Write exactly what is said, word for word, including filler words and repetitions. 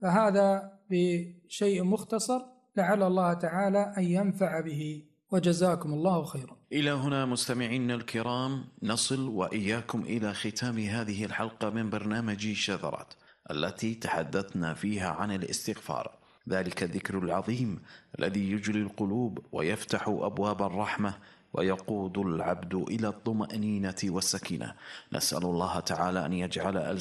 فهذا بشيء مختصر، لعل الله تعالى أن ينفع به، وجزاكم الله خيرا. إلى هنا مستمعين الكرام نصل وإياكم إلى ختام هذه الحلقة من برنامج شذرات، التي تحدثنا فيها عن الاستغفار، ذلك الذكر العظيم الذي يجلي القلوب ويفتح أبواب الرحمة ويقود العبد إلى الطمأنينة والسكينة. نسأل الله تعالى أن يجعل